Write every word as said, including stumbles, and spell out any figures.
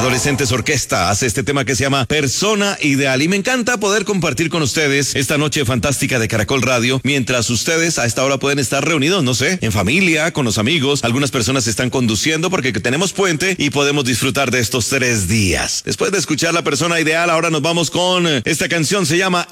Adolescentes Orquesta hace este tema que se llama Persona Ideal y me encanta poder compartir con ustedes esta noche fantástica de Caracol Radio, mientras ustedes a esta hora pueden estar reunidos, no sé, en familia, con los amigos. Algunas personas están conduciendo porque tenemos puente y podemos disfrutar de estos tres días. Después de escuchar La Persona Ideal, ahora nos vamos con esta canción, se llama